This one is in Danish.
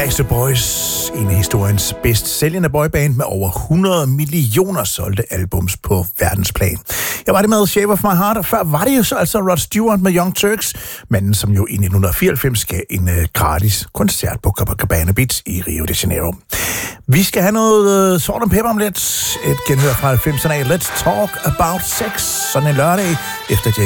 Backstreet Boys, en af historiens bedst sælgende boyband med over 100 millioner solgte albums på verdensplan. Jeg var det med Shape of My Heart, og før var det jo så altså Rod Stewart med Young Turks, manden som jo i 1994 gav en gratis koncert på Copacabana Beach i Rio de Janeiro. Vi skal have noget Salt and Pepper om lidt. Et genhør fra 90'erne af Let's Talk About Sex, sådan en lørdag efter